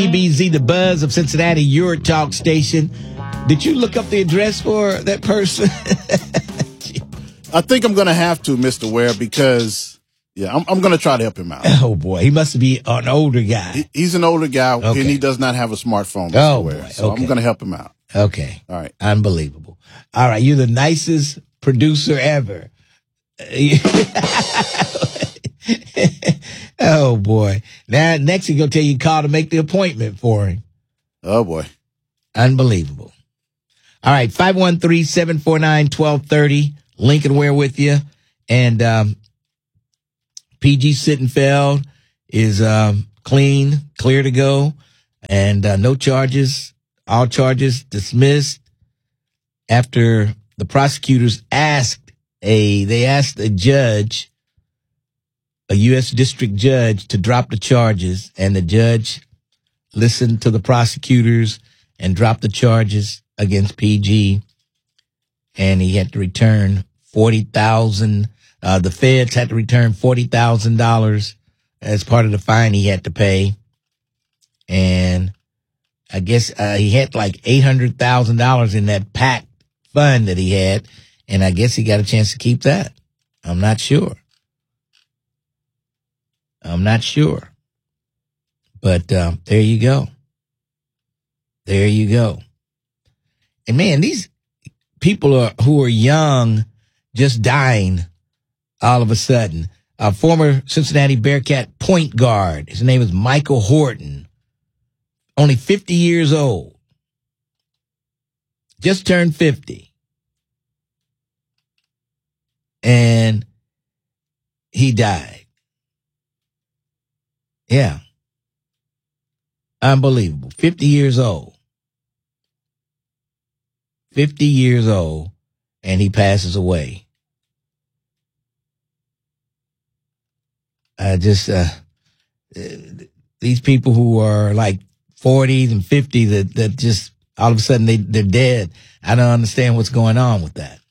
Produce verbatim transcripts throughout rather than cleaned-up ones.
B Z, the buzz of Cincinnati, your talk station. Did you look up the address for that person? I think I'm going to have to, Mister Ware, because, yeah, I'm, I'm going to try to help him out. Oh, boy. He must be an older guy. He, he's an older guy, okay. and he does not have a smartphone, Mister Oh, Ware. boy. So okay. I'm going to help him out. Okay. All right. Unbelievable. All right. You're the nicest producer ever. Oh, boy. Now, next he's going to tell you call to make the appointment for him. Oh, boy. Unbelievable. All right. five one three, seven four nine, one two three zero. Lincoln Ware with you. And um, P G Sittenfeld is um, clean, clear to go. And uh, no charges. All charges dismissed after the prosecutors asked a, they asked a judge, a U S district judge, to drop the charges, and the judge listened to the prosecutors and dropped the charges against P G, and he had to return forty thousand dollars. Uh, the feds had to return forty thousand dollars as part of the fine he had to pay, and I guess uh, he had like eight hundred thousand dollars in that PAC fund that he had, and I guess he got a chance to keep that. I'm not sure. I'm not sure. But uh, there you go. There you go. And man, these people are, who are young just dying all of a sudden. A former Cincinnati Bearcat point guard, his name is Michael Horton, only fifty years old. Just turned fifty. And he died. Yeah. Unbelievable. fifty years old. fifty years old, and he passes away. I just, uh, these people who are like forties and fifties that, that just all of a sudden they, they're dead. I don't understand what's going on with that.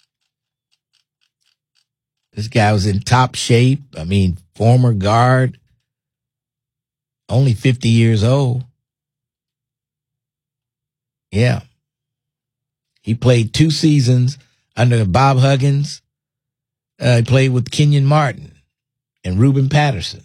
This guy was in top shape. I mean, former guard, only fifty years old. Yeah. He played two seasons under Bob Huggins. Uh, he played with Kenyon Martin and Ruben Patterson.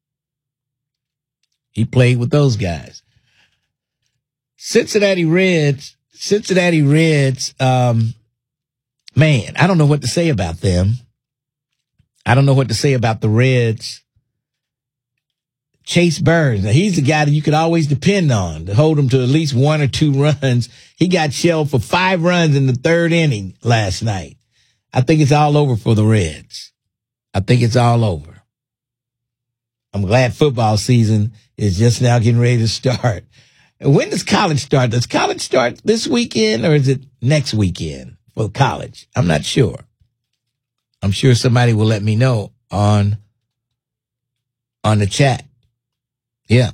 He played with those guys. Cincinnati Reds, Cincinnati Reds, um, man, I don't know what to say about them. I don't know what to say about the Reds. Chase Burns, now he's the guy that you could always depend on to hold him to at least one or two runs. He got shelled for five runs in the third inning last night. I think it's all over for the Reds. I think it's all over. I'm glad football season is just now getting ready to start. When does college start? Does college start this weekend or is it next weekend for college? I'm not sure. I'm sure somebody will let me know on, on the chat. Yeah.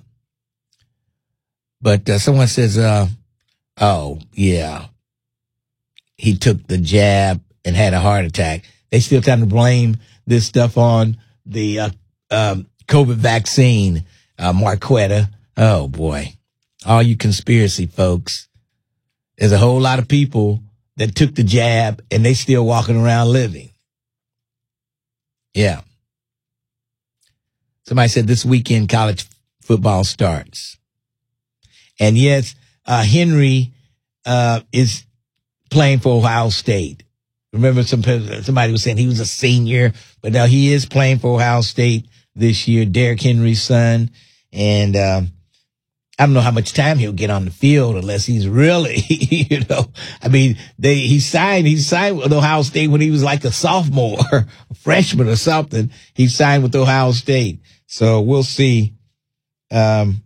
But uh, someone says, uh, oh, yeah, he took the jab and had a heart attack. They still trying to blame this stuff on the uh, um, COVID vaccine, uh, Marquetta. Oh, boy. All you conspiracy folks. There's a whole lot of people that took the jab and they still walking around living. Yeah. Somebody said this weekend college football starts. And yes, uh, Henry, uh, is playing for Ohio State. Remember some, somebody was saying he was a senior, but now he is playing for Ohio State this year, Derrick Henry's son. And, um, I don't know how much time he'll get on the field unless he's really, you know, I mean, they, he signed, he signed with Ohio State when he was like a sophomore, a freshman or something. He signed with Ohio State. So we'll see, um,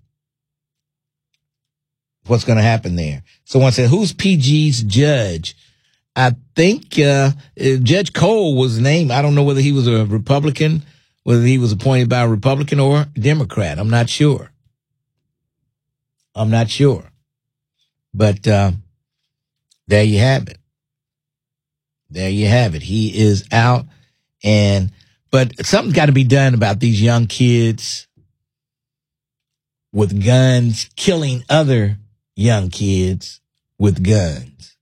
what's going to happen there. Someone said, who's P G's judge? I think, uh, Judge Cole was named. I don't know whether he was a Republican, whether he was appointed by a Republican or Democrat. I'm not sure. I'm not sure. But, uh, there you have it. There you have it. He is out. And, but something's got to be done about these young kids with guns, killing other young kids with guns.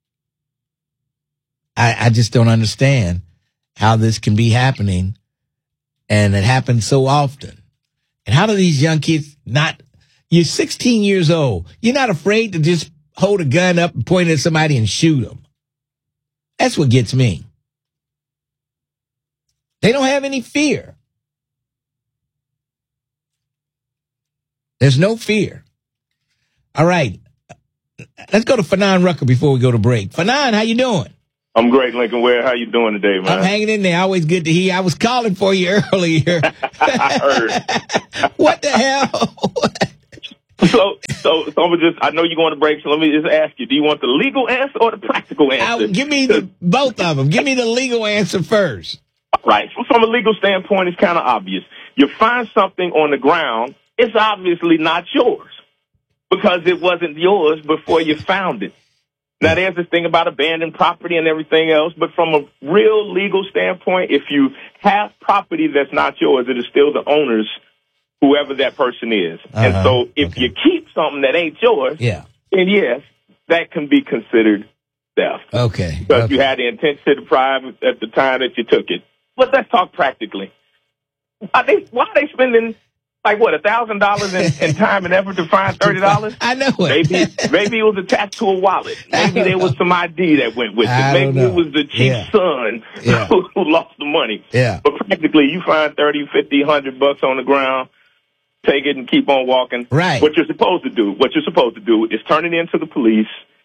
I, I just don't understand how this can be happening, and it happens so often. And how do these young kids not, you're sixteen years old. You're not afraid to just hold a gun up and point it at somebody and shoot them. That's what gets me. They don't have any fear. There's no fear. All right. Let's go to Fanon Rucker before we go to break. Fanon, how you doing? I'm great, Lincoln Ware. How you doing today, man? I'm hanging in there. Always good to hear. I was calling for you earlier. I heard. What the hell? so, so, so I'm just, I know you're going to break, so let me just ask you, do you want the legal answer or the practical answer? I, give me the, both of them. Give me the legal answer first. Right. So from a legal standpoint, it's kind of obvious. You find something on the ground, it's obviously not yours because it wasn't yours before you found it. Now, there's this thing about abandoned property and everything else, but from a real legal standpoint, if you have property that's not yours, it is still the owner's, whoever that person is. Uh-huh. And so if okay. you keep something that ain't yours, yeah. then yes, that can be considered theft. Okay. Because okay. you had the intent to deprive at the time that you took it. But let's talk practically. Are they, why are they spending, like, what, one thousand dollars in, in time and effort to find thirty dollars? I know it. Maybe, maybe it was attached to a wallet. Maybe there was some I D that went with I it. Maybe it was the chief's yeah. son yeah. who, who lost the money. Yeah. But practically, you find thirty, fifty, one hundred bucks on the ground, take it and keep on walking. Right. What you're supposed to do, what you're supposed to do is turn it into the police,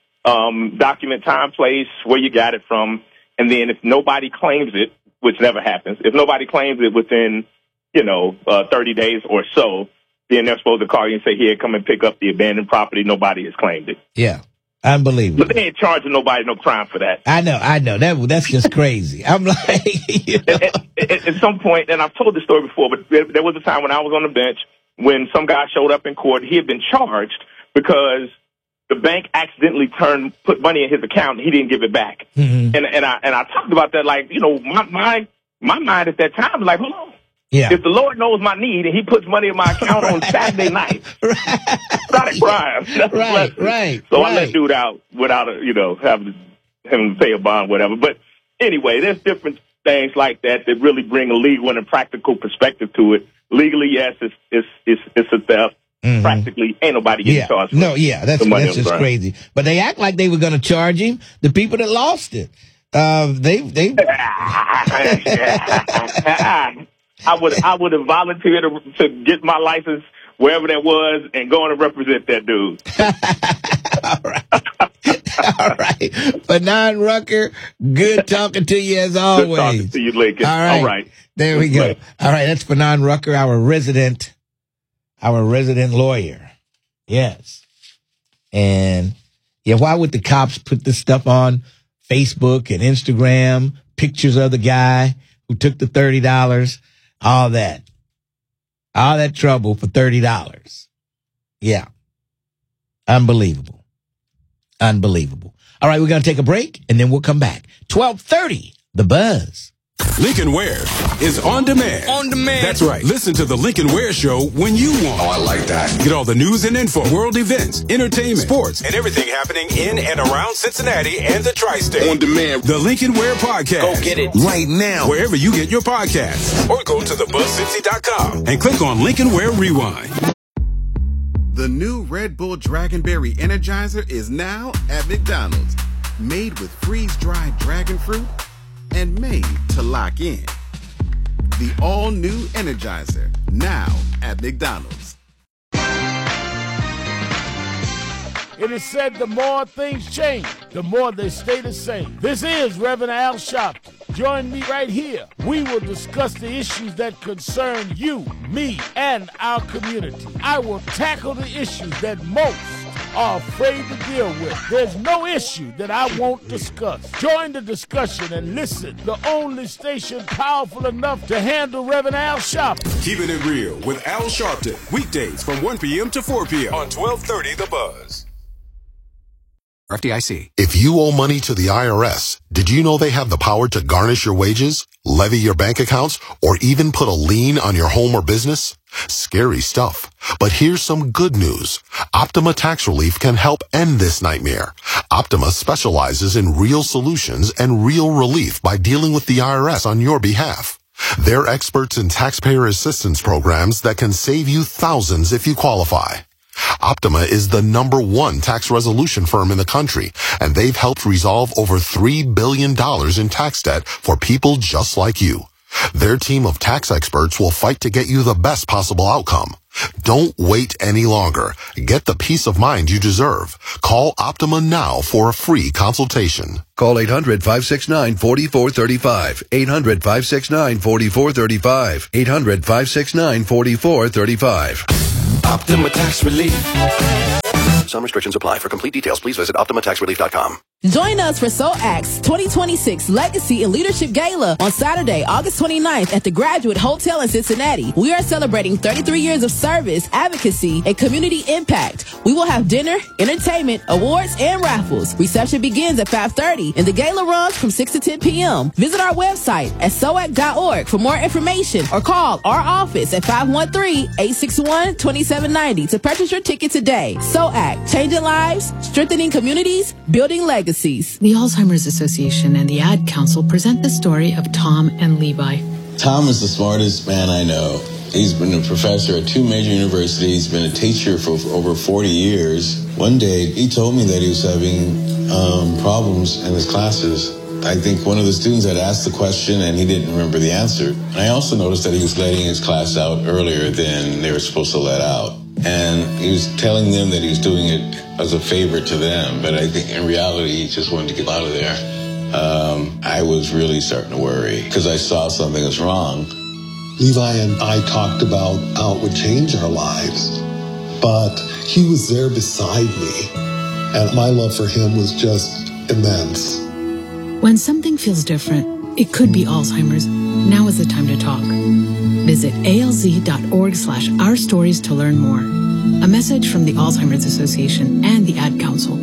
um, document time, place, where you got it from, and then if nobody claims it, which never happens, if nobody claims it within, you know, uh, thirty days or so, then they're supposed to call you and say, here, come and pick up the abandoned property. Nobody has claimed it. Yeah. Unbelievable. But they ain't charging nobody no crime for that. I know, I know. That That's just crazy. I'm like, you know. at, at, at some point, and I've told this story before, but there, there was a time when I was on the bench when some guy showed up in court. He had been charged because the bank accidentally turned, put money in his account, and he didn't give it back. Mm-hmm. And, and I, and I talked about that, like, you know, my, my, my mind at that time was like, hold on. Yeah. If the Lord knows my need and he puts money in my account on right. Saturday night, right. it's not a crime. That's right, right. So right. I let dude out without, a, you know, having him pay a bond, whatever. But anyway, there's different things like that that really bring a legal and a practical perspective to it. Legally, yes, it's it's it's, it's a theft. Mm-hmm. Practically, ain't nobody getting yeah. charged. No, yeah, that's that's just crazy. But they act like they were going to charge him. The people that lost it, uh, they they. I would I would have volunteered to, to get my license wherever that was and go on and represent that dude. All right. All right. Fanon Rucker, good talking to you as always. Good talking to you, Lincoln. All right. All right. There we go. Right. All right. That's Fanon Rucker, our resident, our resident lawyer. Yes. And yeah, why would the cops put this stuff on Facebook and Instagram, pictures of the guy who took the thirty dollars? All that. All that trouble for thirty dollars. Yeah. Unbelievable. Unbelievable. All right, we're going to take a break, and then we'll come back. twelve thirty, The Buzz. Lincoln Ware is on demand. On demand. That's right. Listen to the Lincoln Ware Show when you want. Oh, I like that. Get all the news and info, world events, entertainment, sports, and everything happening in and around Cincinnati and the tri-state. On demand. The Lincoln Ware Podcast. Go get it right now. Wherever you get your podcasts. Or go to the buzz cincy dot com and click on Lincoln Ware Rewind. The new Red Bull Dragonberry Energizer is now at McDonald's. Made with freeze-dried dragon fruit and made to lock in. The all-new Energizer, now at McDonald's. It is said the more things change, the more they stay the same. This is Reverend Al Sharpton. Join me right here. We will discuss the issues that concern you, me, and our community. I will tackle the issues that most are afraid to deal with. There's no issue that I won't discuss. Join the discussion and listen. The only station powerful enough to handle Reverend Al Sharpton. Keeping it real with Al Sharpton. Weekdays from one p.m. to four p.m. on twelve thirty The Buzz. F D I C. If you owe money to the I R S, did you know they have the power to garnish your wages, levy your bank accounts, or even put a lien on your home or business? Scary stuff. But here's some good news. Optima Tax Relief can help end this nightmare. Optima specializes in real solutions and real relief by dealing with the I R S on your behalf. They're experts in taxpayer assistance programs that can save you thousands if you qualify. Optima is the number one tax resolution firm in the country, and they've helped resolve over three billion dollars in tax debt for people just like you. Their team of tax experts will fight to get you the best possible outcome. Don't wait any longer. Get the peace of mind you deserve. Call Optima now for a free consultation. Call eight hundred, five six nine, four four three five. eight hundred, five six nine, four four three five. eight hundred, five six nine, four four three five. Optima Tax Relief. Some restrictions apply. For complete details, please visit optima tax relief dot com. Join us for SOAC's twenty twenty-six Legacy and Leadership Gala on Saturday, August twenty-ninth at the Graduate Hotel in Cincinnati. We are celebrating thirty-three years of service, advocacy, and community impact. We will have dinner, entertainment, awards, and raffles. Reception begins at five thirty, and the gala runs from six to ten p.m. Visit our website at soac dot org for more information or call our office at five one three, eight six one, two seven nine zero to purchase your ticket today. SOAC, changing lives, strengthening communities, building legacies. The Alzheimer's Association and the Ad Council present the story of Tom and Levi. Tom is the smartest man I know. He's been a professor at two major universities, been a teacher for over forty years. One day, he told me that he was having um, problems in his classes. I think one of the students had asked the question and he didn't remember the answer. And I also noticed that he was letting his class out earlier than they were supposed to let out. And he was telling them that he was doing it as a favor to them, but I think in reality he just wanted to get out of there. Um, I was really starting to worry because I saw something was wrong. Levi and I talked about how it would change our lives, but he was there beside me, and my love for him was just immense. When something feels different, it could be Alzheimer's. Now is the time to talk. Visit alz.org slash our stories to learn more. A message from the Alzheimer's Association and the Ad Council.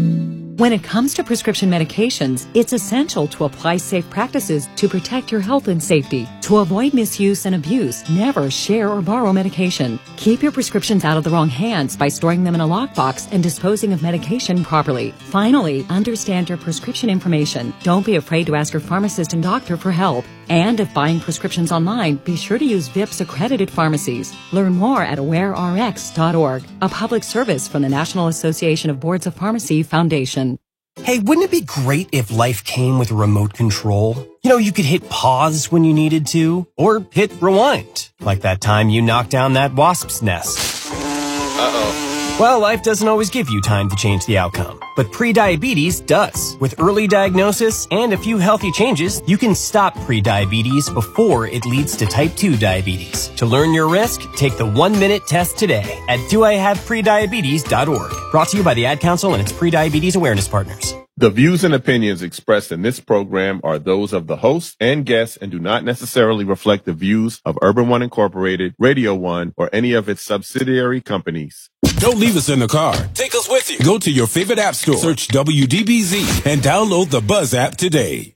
When it comes to prescription medications, it's essential to apply safe practices to protect your health and safety. To avoid misuse and abuse, never share or borrow medication. Keep your prescriptions out of the wrong hands by storing them in a lockbox and disposing of medication properly. Finally, understand your prescription information. Don't be afraid to ask your pharmacist and doctor for help. And if buying prescriptions online, be sure to use V I P S accredited pharmacies. Learn more at aware r x dot org, a public service from the National Association of Boards of Pharmacy Foundation. Hey, wouldn't it be great if life came with a remote control? You know, you could hit pause when you needed to, or hit rewind, like that time you knocked down that wasp's nest. Uh-oh. Well, life doesn't always give you time to change the outcome, but prediabetes does. With early diagnosis and a few healthy changes, you can stop prediabetes before it leads to type two diabetes. To learn your risk, take the one-minute test today at do I have prediabetes dot org. Brought to you by the Ad Council and its prediabetes awareness partners. The views and opinions expressed in this program are those of the host and guests and do not necessarily reflect the views of Urban One Incorporated, Radio One, or any of its subsidiary companies. Don't leave us in the car. Take us with you. Go to your favorite app store, search W D B Z, and download the Buzz app today.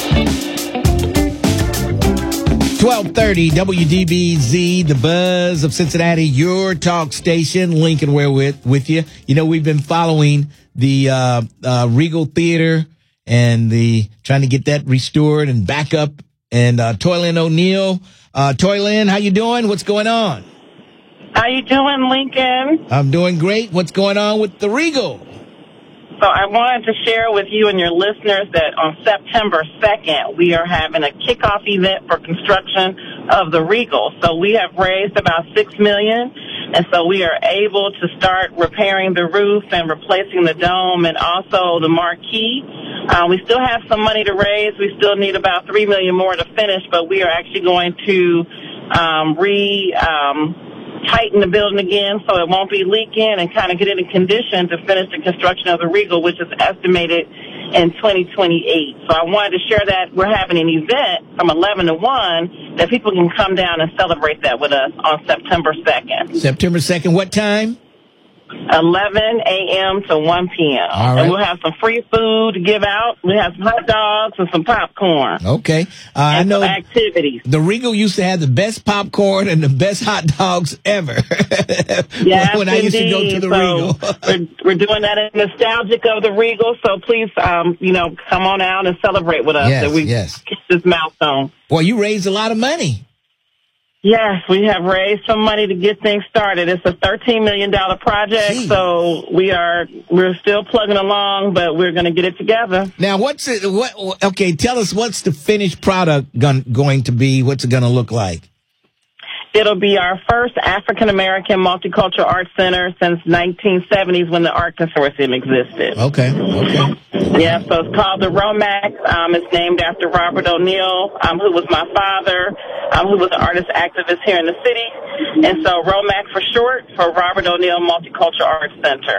twelve thirty W D B Z, the Buzz of Cincinnati, your talk station. Lincoln Ware with, with you. You know, we've been following the uh, uh, Regal Theater and the trying to get that restored and back up. And uh, Toylin O'Neill. Uh, Toylin, how you doing? What's going on? How you doing, Lincoln? I'm doing great. What's going on with the Regal? So I wanted to share with you and your listeners that on September second, we are having a kickoff event for construction of the Regal. So we have raised about six million dollars, and so we are able to start repairing the roof and replacing the dome and also the marquee. Uh, we still have some money to raise. We still need about three million dollars more to finish, but we are actually going to um, re... Um, tighten the building again so it won't be leaking and kind of get it in condition to finish the construction of the Regal, which is estimated in twenty twenty-eight. So I wanted to share that we're having an event from eleven to one that people can come down and celebrate that with us on September second. September second, what time? eleven a.m. to one p.m. All right. And we'll have some free food to give out. We have some hot dogs and some popcorn. Okay. Uh, I And know some activities. the Regal used to have the best popcorn and the best hot dogs ever. Yes, when I used to go to indeed. the so Regal. we're, we're doing that in nostalgic of the Regal. So please, um, you know, come on out and celebrate with us. Yes, that we yes. keep this milestone. Boy, you raised a lot of money. Yes, we have raised some money to get things started. It's a thirteen million dollars project, Jeez. so we are we're still plugging along, but we're going to get it together. Now, what's it? What? Okay, tell us what's the finished product gon- going to be? What's it going to look like? It'll be our first African-American multicultural arts center since nineteen seventies when the Art Consortium existed. Okay, okay. Yeah, so it's called the Romax. Um, it's named after Robert O'Neill, um, who was my father, um, who was an artist activist here in the city. And so Romax for short for Robert O'Neill Multicultural Arts Center.